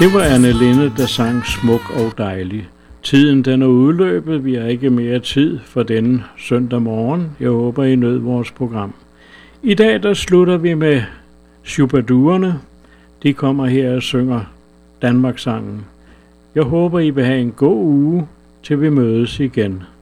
Det var Anne Linnet, der sang Smuk og Dejlig. Tiden den er udløbet, vi har ikke mere tid for denne søndag morgen. Jeg håber, I nød vores program. I dag der slutter vi med Shubaduerne. De kommer her og synger Danmarkssangen. Jeg håber, I vil have en god uge, til vi mødes igen.